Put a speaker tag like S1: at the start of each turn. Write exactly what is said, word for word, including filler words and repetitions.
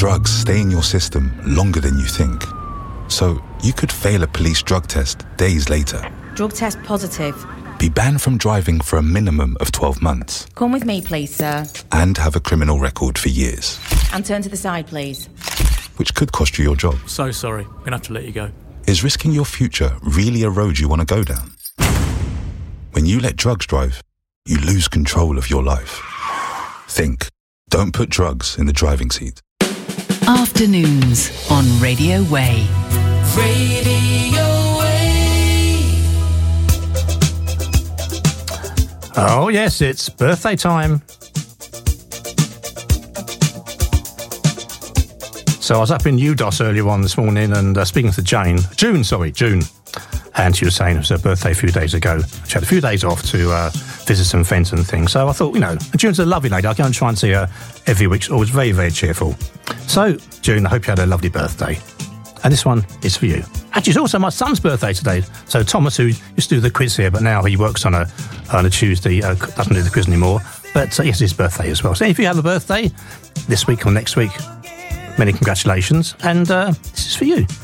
S1: drugs stay in your system longer than you think. So you could fail a police drug test days later.
S2: Drug test positive.
S1: Be banned from driving for a minimum of twelve months.
S2: Come with me, please, sir.
S1: And have a criminal record for years.
S2: And turn to the side, please.
S1: Which could cost you your job.
S3: So sorry, I'm going to have to let you go.
S1: Is risking your future really a road you want to go down? When you let drugs drive, you lose control of your life. Think. Don't put drugs in the driving seat.
S4: Afternoons on Radio Way.
S5: Radio Way.
S6: Oh, yes, it's birthday time. So I was up in U D O S earlier on this morning and uh, speaking to Jane, June, sorry, June. And she was saying it was her birthday a few days ago. She had a few days off to uh, visit some friends and things. So I thought, you know, June's a lovely lady. I go and try and see her every week. She's always very, very cheerful. So, June, I hope you had a lovely birthday. And this one is for you. Actually, it's also my son's birthday today. So Thomas, who used to do the quiz here, but now he works on a on a Tuesday, uh, doesn't do the quiz anymore. But uh, yes, it's his birthday as well. So if you have a birthday this week or next week, many congratulations. And uh, this is for you.